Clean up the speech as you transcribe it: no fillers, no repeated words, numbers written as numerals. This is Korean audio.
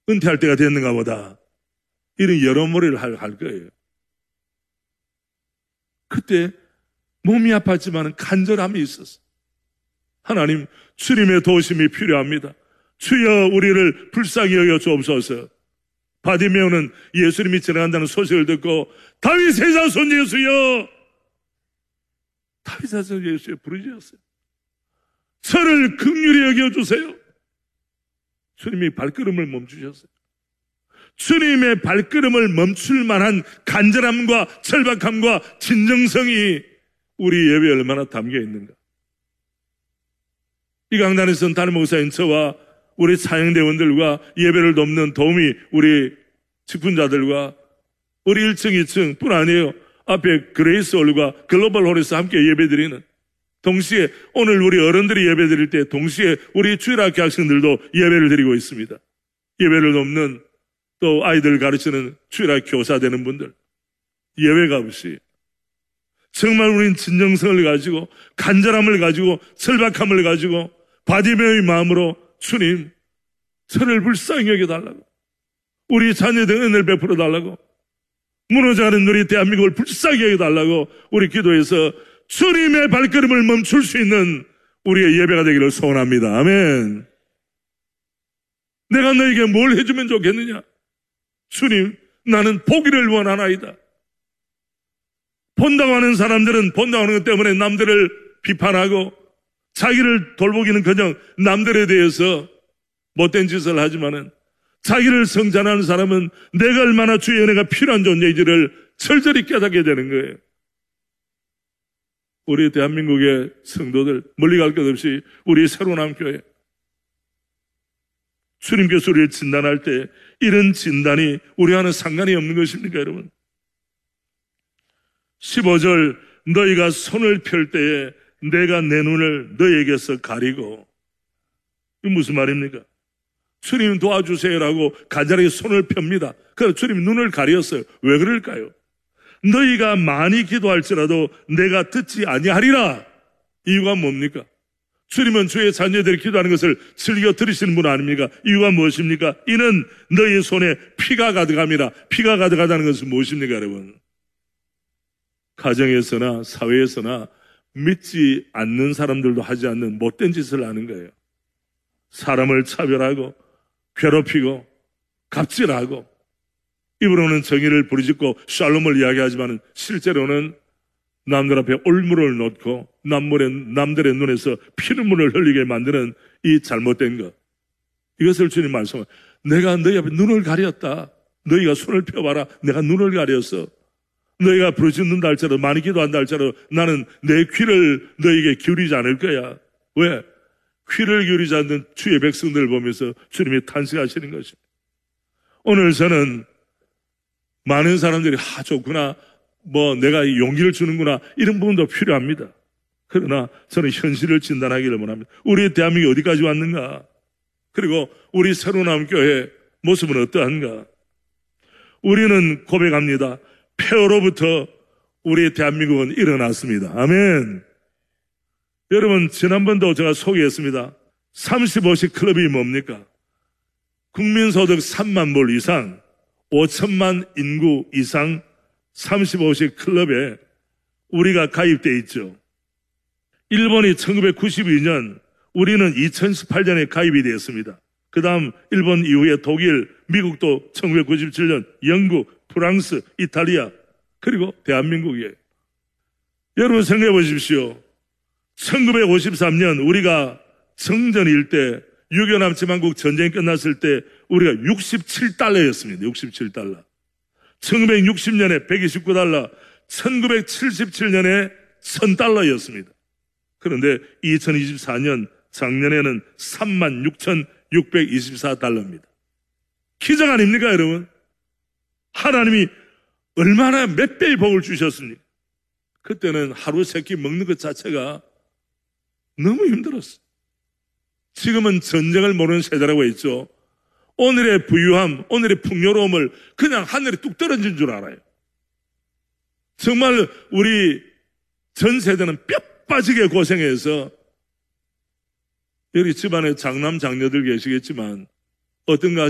은퇴할 때가 됐는가 보다. 이런 여러모리를 할 거예요. 그때 몸이 아팠지만 간절함이 있었어. 하나님, 주님의 도우심이 필요합니다. 주여 우리를 불쌍히 여겨 주옵소서. 바디메오는 예수님이 지나간다는 소식을 듣고 다윗의 자손 예수여, 다윗의 자손 예수여 부르짖었어요. 저를 긍휼히 여겨주세요. 주님이 발걸음을 멈추셨어요. 주님의 발걸음을 멈출 만한 간절함과 절박함과 진정성이 우리 예배에 얼마나 담겨 있는가. 이 강단에서는 담임 목사인 저와 우리 사역대원들과 예배를 돕는 도우미 우리 직분자들과 우리 1층 2층 뿐 아니에요. 앞에 그레이스 홀과 글로벌 홀에서 함께 예배드리는, 동시에 오늘 우리 어른들이 예배드릴 때 동시에 우리 주일학교 학생들도 예배를 드리고 있습니다. 예배를 돕는, 또 아이들 가르치는 주일학교 교사 되는 분들, 예외가 없이 정말 우리는 진정성을 가지고 간절함을 가지고 절박함을 가지고 바디메오의 마음으로 주님, 저를 불쌍히 여겨달라고, 우리 자녀들 은혜를 베풀어 달라고, 무너져가는 우리 대한민국을 불쌍히 여겨달라고 우리 기도해서 주님의 발걸음을 멈출 수 있는 우리의 예배가 되기를 소원합니다. 아멘. 내가 너에게 뭘 해주면 좋겠느냐? 주님, 나는 보기를 원하나이다. 본다고 하는 사람들은 본다고 하는 것 때문에 남들을 비판하고 자기를 돌보기는 그냥 남들에 대해서 못된 짓을 하지만은, 자기를 성찬하는 사람은 내가 얼마나 주의 은혜가 필요한 존재인지를 철저히 깨닫게 되는 거예요. 우리 대한민국의 성도들, 멀리 갈 것 없이 우리 새로운 한교회, 주님께서 우리를 진단할 때 이런 진단이 우리와는 상관이 없는 것입니까, 여러분? 15절, 너희가 손을 펼 때에 내가 내 눈을 너희에게서 가리고. 이게 무슨 말입니까? 주님 도와주세요라고 간절하게 손을 펴니다. 그래서 주님이 눈을 가렸어요. 왜 그럴까요? 너희가 많이 기도할지라도 내가 듣지 아니하리라. 이유가 뭡니까? 주님은 주의 자녀들이 기도하는 것을 즐겨 들으시는 분 아닙니까? 이유가 무엇입니까? 이는 너희 손에 피가 가득함이라. 피가 가득하다는 것은 무엇입니까, 여러분? 가정에서나 사회에서나 믿지 않는 사람들도 하지 않는 못된 짓을 하는 거예요. 사람을 차별하고 괴롭히고 갑질하고, 입으로는 정의를 부르짖고 샬롬을 이야기하지만 실제로는 남들 앞에 올무를 놓고 남들의 눈에서 피눈물을 흘리게 만드는 이 잘못된 것, 이것을 주님 말씀하십니다. 내가 너희 앞에 눈을 가렸다. 너희가 손을 펴봐라. 내가 눈을 가렸어. 너희가 부르짖는다 할지라도, 많이 기도한다 할지라도 나는 내 귀를 너희에게 기울이지 않을 거야. 왜? 귀를 기울이지 않는 주의 백성들을 보면서 주님이 탄식하시는 것입니다. 오늘 저는 많은 사람들이 좋구나, 내가 용기를 주는구나, 이런 부분도 필요합니다. 그러나 저는 현실을 진단하기를 원합니다. 우리 대한민국이 어디까지 왔는가? 그리고 우리 새로운 한교회 모습은 어떠한가? 우리는 고백합니다. 폐허로부터 우리 대한민국은 일어났습니다. 아멘. 여러분, 지난번도 제가 소개했습니다. 35시 클럽이 뭡니까? 국민소득 3만 불 이상, 5천만 인구 이상 35시 클럽에 우리가 가입되어 있죠. 일본이 1992년, 우리는 2018년에 가입이 되었습니다. 그 다음 일본 이후에 독일, 미국도 1997년, 영국, 프랑스, 이탈리아, 그리고 대한민국이에요. 여러분 생각해 보십시오. 1953년 우리가 정전일 때, 6.25 남침한국 전쟁이 끝났을 때 우리가 67달러였습니다. 67달러. 1960년에 129달러, 1977년에 1000달러였습니다. 그런데 2024년 작년에는 36,624달러입니다. 기적 아닙니까, 여러분? 하나님이 얼마나 몇 배의 복을 주셨습니까? 그때는 하루 세 끼 먹는 것 자체가 너무 힘들었어요. 지금은 전쟁을 모르는 세대라고 했죠. 오늘의 부유함, 오늘의 풍요로움을 그냥 하늘에 뚝 떨어진 줄 알아요. 정말 우리 전 세대는 뼈 빠지게 고생해서, 여기 집안에 장남 장녀들 계시겠지만 어떤가